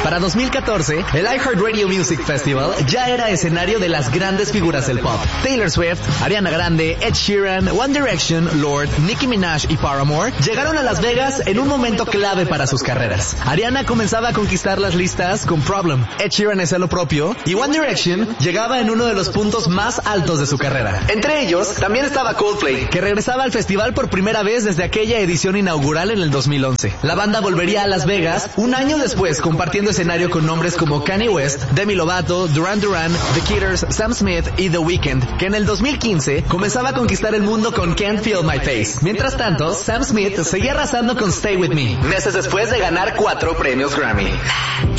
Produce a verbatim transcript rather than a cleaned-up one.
Para dos mil catorce, el iHeartRadio Music Festival ya era escenario de las grandes figuras del pop. Taylor Swift, Ariana Grande, Ed Sheeran, One Direction, Lorde, Nicki Minaj y Paramore llegaron a Las Vegas en un momento clave para sus carreras. Ariana comenzaba a conquistar las listas con Problem, Ed Sheeran hacía lo propio y One Direction llegaba en uno de los puntos más altos de su carrera. Entre ellos también estaba Coldplay, que regresaba al festival por primera vez desde aquella edición inaugural en el dos mil once. La banda volvería a Las Vegas un año después, compartiendo escenario con nombres como Kanye West, Demi Lovato, Duran Duran, The Killers, Sam Smith y The Weeknd, que en el dos mil quince comenzaba a conquistar el mundo con Can't Feel My Face. Mientras tanto, Sam Smith seguía arrasando con Stay With Me, meses después de ganar cuatro premios Grammy.